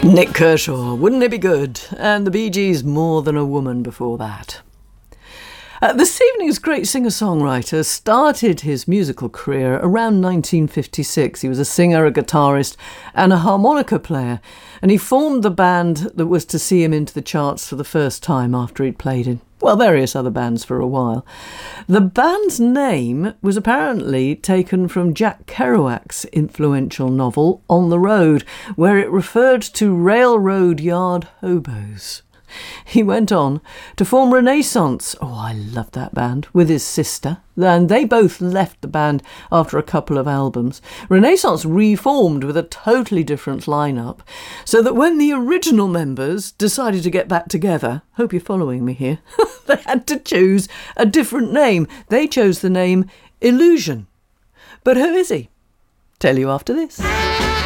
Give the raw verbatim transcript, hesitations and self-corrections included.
Nick Kershaw, wouldn't it be good? And the Bee Gees, More Than a Woman before that. Uh, this evening's great singer-songwriter started his musical career around nineteen fifty-six. He was a singer, a guitarist and a harmonica player, and he formed the band that was to see him into the charts for the first time after he'd played in, well, various other bands for a while. The band's name was apparently taken from Jack Kerouac's influential novel On the Road, where it referred to railroad yard hobos. He went on to form Renaissance, oh I love that band, with his sister, and they both left the band after a couple of albums. Renaissance reformed with a totally different lineup, so that when the original members decided to get back together, hope you're following me here, they had to choose a different name. They chose the name Illusion. But who is he? Tell you after this.